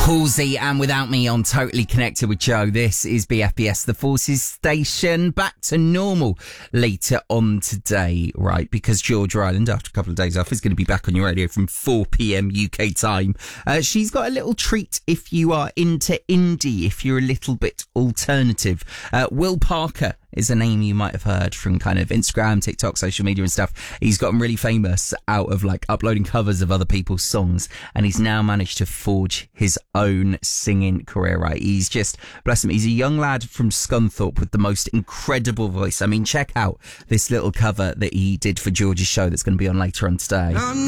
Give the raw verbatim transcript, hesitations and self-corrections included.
Halsey and Without Me on Totally Connected with Joe. This is B F B S, the Forces station. Back to normal later on today, right? Because Georgia Island, after a couple of days off, is going to be back on your radio from four p.m. U K time. Uh, she's got a little treat if you are into indie, if you're a little bit alternative. Uh, Will Parker is a name you might have heard from kind of Instagram, TikTok, social media and stuff. He's gotten really famous out of like uploading covers of other people's songs, and he's now managed to forge his own singing career, right? He's just, bless him, he's a young lad from Scunthorpe with the most incredible voice. I mean, check out this little cover that he did for George's show that's going to be on later on today.